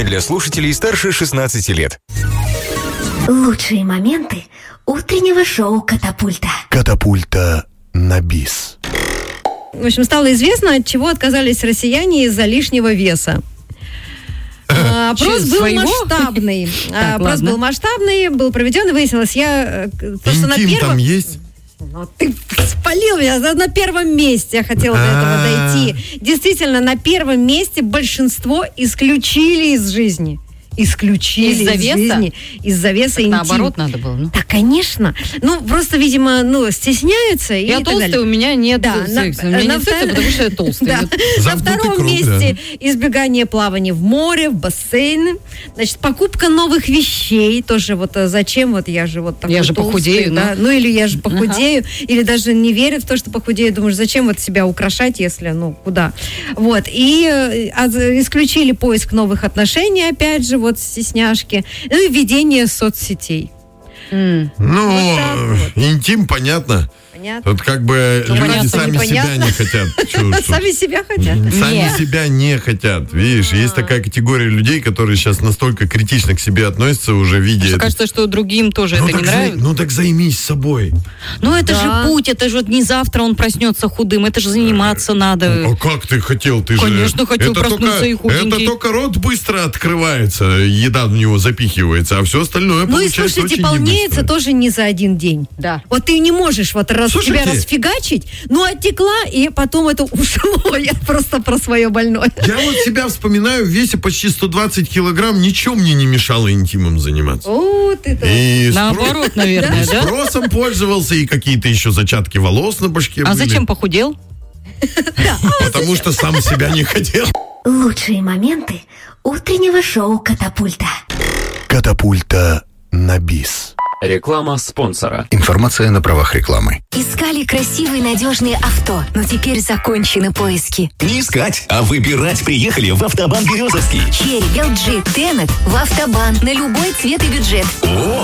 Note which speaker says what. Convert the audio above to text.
Speaker 1: Для слушателей старше 16 лет.
Speaker 2: Лучшие моменты утреннего шоу «Катапульта».
Speaker 3: Катапульта на бис.
Speaker 4: В общем, стало известно, от чего отказались россияне из-за лишнего веса. Опрос был масштабный. Опрос был масштабный, был проведен, и выяснилось,
Speaker 5: Интим там есть?
Speaker 4: Ну, ты спалил меня. На первом месте я хотела до этого дойти. Действительно, на первом месте большинство исключили из жизни. Исключили из жизни. Из-за веса интим.
Speaker 6: Наоборот надо было. Ну.
Speaker 4: Да, конечно. Ну, просто, видимо, стесняются.
Speaker 6: Я толстая, у меня нет секса. У меня нет секса, потому что я толстая.
Speaker 4: На втором месте избегание плавания в море, в бассейны. Значит, покупка новых вещей. Тоже вот зачем? Вот я же вот такой
Speaker 6: толстый. Я же похудею.
Speaker 4: Да? Ну, или я же похудею. Или даже не верят в то, что похудею. Думаешь, зачем вот себя украшать, если, куда? Вот. И исключили поиск новых отношений, опять же, вот стесняшки. Ну, и ведение соцсетей.
Speaker 5: Интим, понятно. Тут как бы люди сами себя не хотят.
Speaker 4: Сами себя хотят?
Speaker 5: Сами себя не хотят. Видишь, есть такая категория людей, которые сейчас настолько критично к себе относятся, уже видя...
Speaker 6: Кажется, что другим тоже это не нравится.
Speaker 5: Ну так займись собой.
Speaker 6: Ну это же путь, это же не завтра он проснется худым, это же заниматься надо.
Speaker 5: А как ты хотел?
Speaker 6: Конечно, хотел проснуться и худенький.
Speaker 5: Это только рот быстро открывается, еда в него запихивается, а все остальное получается очень не быстро.
Speaker 4: Ну и слушайте, полнеется тоже не за один день.
Speaker 6: Да.
Speaker 4: Вот ты не можешь себя расфигачить, оттекла, и потом это ушло. Я просто про свое больное.
Speaker 5: Я вот себя вспоминаю, в весе почти 120 килограмм, ничего мне не мешало интимом заниматься.
Speaker 4: О, ты
Speaker 6: наоборот, наверное, да?
Speaker 5: Спросом пользовался, и какие-то еще зачатки волос на башке были.
Speaker 6: А зачем похудел?
Speaker 5: Потому что сам себя не хотел.
Speaker 2: Лучшие моменты утреннего шоу «Катапульта».
Speaker 3: Катапульта на бис.
Speaker 1: Реклама спонсора.
Speaker 3: Информация на правах рекламы.
Speaker 2: Искали красивые надежные авто, но теперь закончены поиски.
Speaker 7: Не искать, а выбирать приехали в Автобан Березовский.
Speaker 2: Черри, LG, Тенет в Автобан на любой цвет и бюджет.
Speaker 7: О!